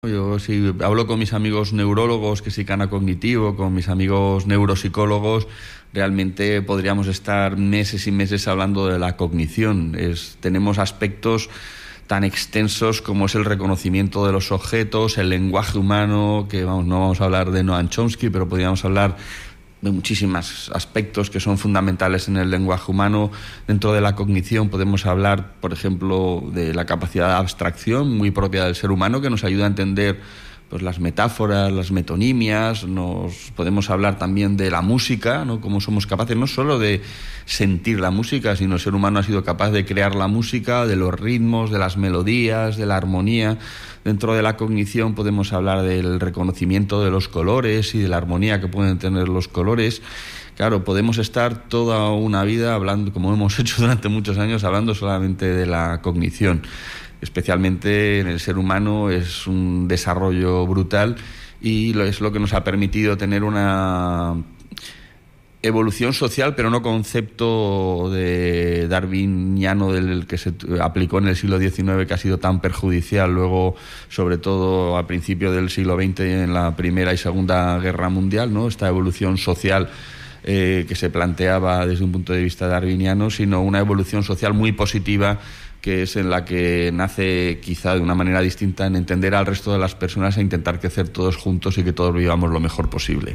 Yo si hablo con mis amigos neurólogos, que psican cognitivo, con mis amigos neuropsicólogos, realmente podríamos estar meses y meses hablando de la cognición. Tenemos aspectos tan extensos como es el reconocimiento de los objetos, el lenguaje humano, que no vamos a hablar de Noam Chomsky, pero podríamos hablar de muchísimos aspectos que son fundamentales en el lenguaje humano. Dentro de la cognición podemos hablar, por ejemplo, de la capacidad de abstracción muy propia del ser humano, que nos ayuda a entender pues las metáforas, las metonimias. Podemos hablar también de la música, ¿no? Cómo somos capaces no solo de sentir la música, sino el ser humano ha sido capaz de crear la música, de los ritmos, de las melodías, de la armonía. Dentro de la cognición podemos hablar del reconocimiento de los colores y de la armonía que pueden tener los colores. Claro, podemos estar toda una vida hablando, como hemos hecho durante muchos años, hablando solamente de la cognición. Especialmente en el ser humano es un desarrollo brutal y es lo que nos ha permitido tener una evolución social, pero no concepto de darwiniano del que se aplicó en el siglo XIX, que ha sido tan perjudicial luego, sobre todo a principios del siglo XX, en la Primera y Segunda Guerra Mundial, ¿no? Esta evolución social que se planteaba desde un punto de vista darwiniano, sino una evolución social muy positiva, que es en la que nace quizá de una manera distinta en entender al resto de las personas e intentar crecer todos juntos y que todos vivamos lo mejor posible.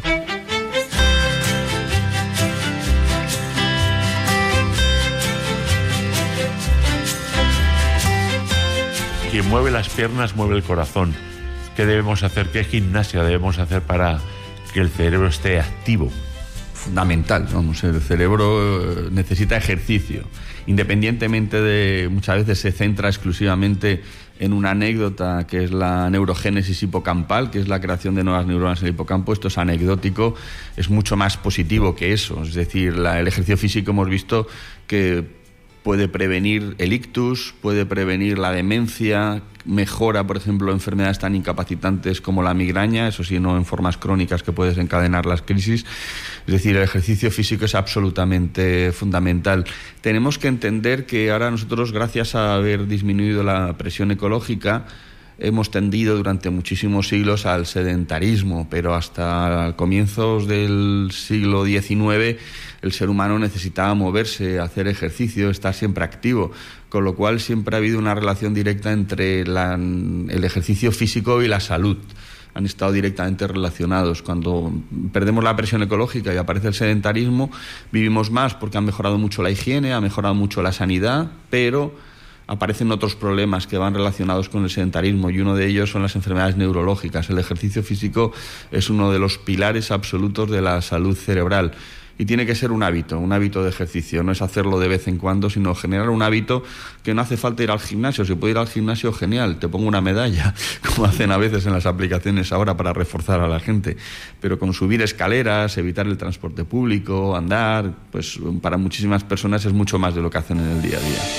Quien mueve las piernas mueve el corazón. ¿Qué debemos hacer? ¿Qué gimnasia debemos hacer para que el cerebro esté activo? Fundamental, el cerebro necesita ejercicio, independientemente de, muchas veces se centra exclusivamente en una anécdota que es la neurogénesis hipocampal, que es la creación de nuevas neuronas en el hipocampo. Esto es anecdótico, es mucho más positivo que eso. Es decir, el ejercicio físico hemos visto que puede prevenir el ictus, puede prevenir la demencia, mejora, por ejemplo, enfermedades tan incapacitantes como la migraña, eso sí, no en formas crónicas que puede desencadenar las crisis. Es decir, el ejercicio físico es absolutamente fundamental. Tenemos que entender que ahora nosotros, gracias a haber disminuido la presión ecológica, hemos tendido durante muchísimos siglos al sedentarismo, pero hasta comienzos del siglo XIX el ser humano necesitaba moverse, hacer ejercicio, estar siempre activo, con lo cual siempre ha habido una relación directa entre el ejercicio físico y la salud. Han estado directamente relacionados. Cuando perdemos la presión ecológica y aparece el sedentarismo, vivimos más porque ha mejorado mucho la higiene, ha mejorado mucho la sanidad, pero aparecen otros problemas que van relacionados con el sedentarismo, y uno de ellos son las enfermedades neurológicas. El ejercicio físico es uno de los pilares absolutos de la salud cerebral y tiene que ser un hábito de ejercicio. No es hacerlo de vez en cuando, sino generar un hábito que no hace falta ir al gimnasio. Si puedo ir al gimnasio, genial, te pongo una medalla, como hacen a veces en las aplicaciones ahora para reforzar a la gente. Pero con subir escaleras, evitar el transporte público, andar, pues para muchísimas personas es mucho más de lo que hacen en el día a día.